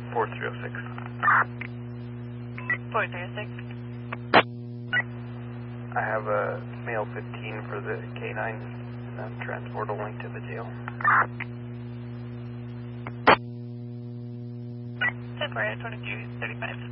4306. 4306. I have a male 15 for the K9 transport a link to the jail. 10-4, 2235.